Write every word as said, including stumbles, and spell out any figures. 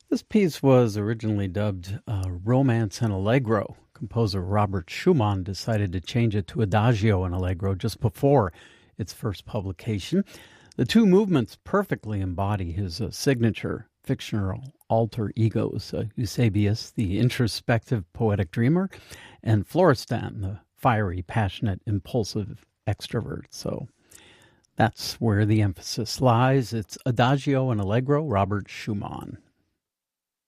This piece was originally dubbed uh, Romance and Allegro. Composer Robert Schumann decided to change it to Adagio and Allegro just before its first publication. The two movements perfectly embody his uh, signature fictional alter egos, uh, Eusebius, the introspective poetic dreamer, and Florestan, the fiery, passionate, impulsive extrovert. So that's where the emphasis lies. It's Adagio and Allegro, Robert Schumann.